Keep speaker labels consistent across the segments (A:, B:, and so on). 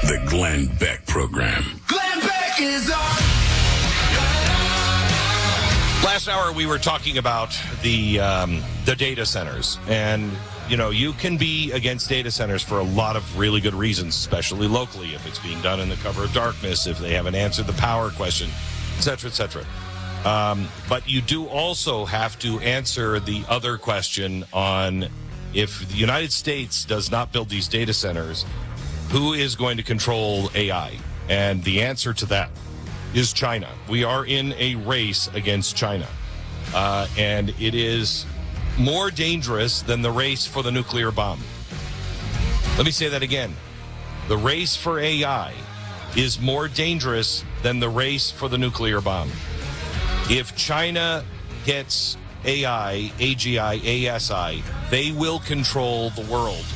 A: The Glenn Beck Program.
B: Glenn Beck is on.
C: Last hour we were talking about the data centers, and you can be against data centers for a lot of really good reasons, especially locally, if it's being done in the cover of darkness, if they haven't answered the power question, et cetera, et cetera. But you do also have to answer the other question on, if the United States does not build these data centers, who is going to control AI? And the answer to that is China. We are in a race against China. And it is more dangerous than the race for the nuclear bomb. Let me say that again. The race for AI is more dangerous than the race for the nuclear bomb. If China gets AI, AGI, ASI, they will control the world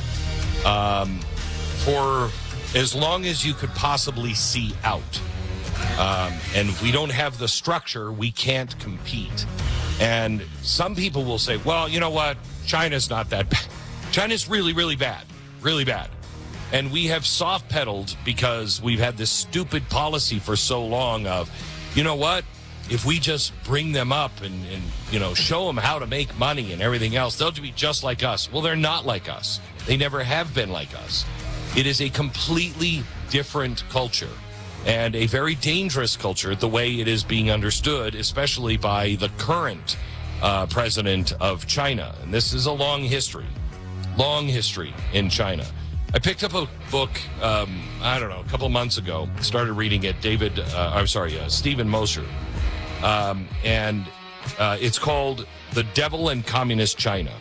C: for as long as you could possibly see out. And if we don't have the structure, we can't compete. And some people will say, well, you know what? China's not that bad. China's really, really bad. Really bad. And we have soft pedaled because we've had this stupid policy for so long of, you know what? If we just bring them up and show them how to make money and everything else, they'll be just like us. Well, they're not like us. They never have been like us. It is a completely different culture and a very dangerous culture, the way it is being understood, especially by the current president of China. And this is a long history in China. I picked up a book, a couple of months ago, started reading it, Stephen Mosher. And it's called The Devil and Communist China.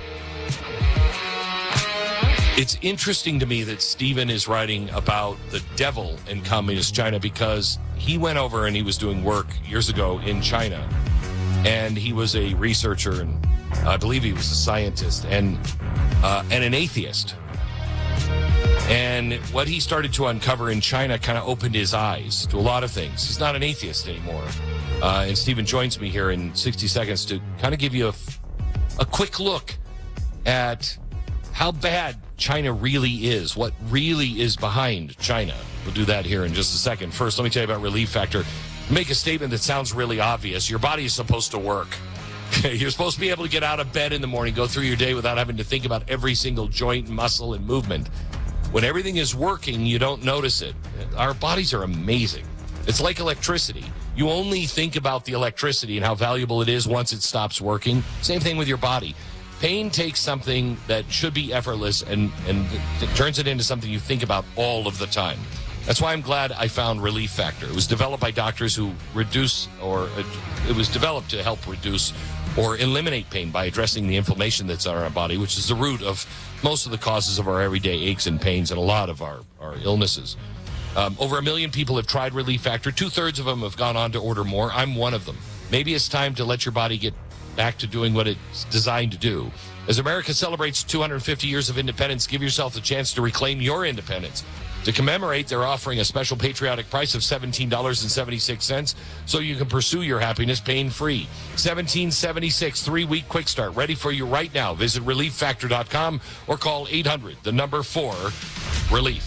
C: It's interesting to me that Stephen is writing about the devil in communist China because he went over and he was doing work years ago in China. And he was a researcher, and I believe he was a scientist and an atheist. And what he started to uncover in China kind of opened his eyes to a lot of things. He's not an atheist anymore. And Stephen joins me here in 60 seconds to kind of give you a quick look at how bad China really is, what really is behind China. We'll do that here in just a second. First, let me tell you about Relief Factor. Make a statement that sounds really obvious. Your body is supposed to work. You're supposed to be able to get out of bed in the morning, go through your day without having to think about every single joint, muscle, and movement. When everything is working, you don't notice it. Our bodies are amazing. It's like electricity. You only think about the electricity and how valuable it is once it stops working. Same thing with your body. Pain takes something that should be effortless and it turns it into something you think about all of the time. That's why I'm glad I found Relief Factor. It was developed by doctors who it was developed to help reduce or eliminate pain by addressing the inflammation that's in our body, which is the root of most of the causes of our everyday aches and pains and a lot of our illnesses. Over 1 million people have tried Relief Factor. 2/3 of them have gone on to order more. I'm one of them. Maybe it's time to let your body get back to doing what it's designed to do. As America celebrates 250 years of independence, give yourself the chance to reclaim your independence. To commemorate, they're offering a special patriotic price of $17.76 so you can pursue your happiness pain-free. $17.76, 3-week quick start, ready for you right now. Visit ReliefFactor.com or call 800-4-RELIEF.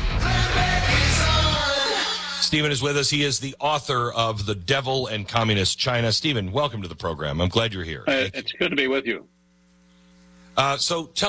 C: Stephen is with us. He is the author of The Devil and Communist China. Stephen, welcome to the program. I'm glad you're here.
D: It's good to be with you.
C: So tell